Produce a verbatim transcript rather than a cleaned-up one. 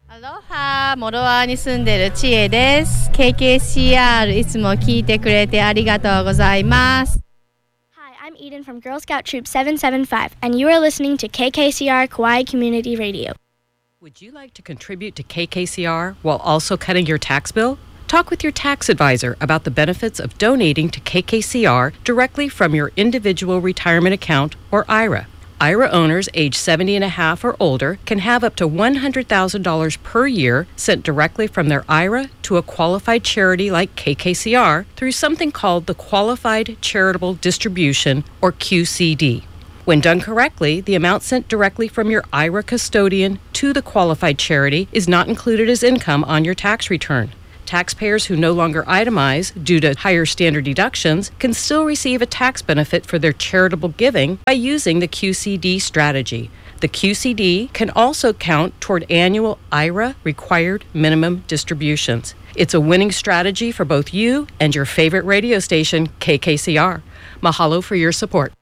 アロハ、モロワに住んでるチエです。ケーケーシーアール いつも聞いてくれてありがとうございます。 Hi, I'm Eden from Girl Scout Troop seven seven five, and you are listening to K K C R Kauai Community Radio. Would you like to contribute to K K C R while also cutting your tax bill? Talk with your tax advisor about the benefits of donating to K K C R directly from your individual retirement account or I R A. I R A owners age seventy and a half or older can have up to one hundred thousand dollars per year sent directly from their I R A to a qualified charity like K K C R through something called the Qualified Charitable Distribution, or Q C D. When done correctly, the amount sent directly from your I R A custodian to the qualified charity is not included as income on your tax return. Taxpayers who no longer itemize due to higher standard deductions can still receive a tax benefit for their charitable giving by using the Q C D strategy. The Q C D can also count toward annual I R A required minimum distributions. It's a winning strategy for both you and your favorite radio station, K K C R. Mahalo for your support.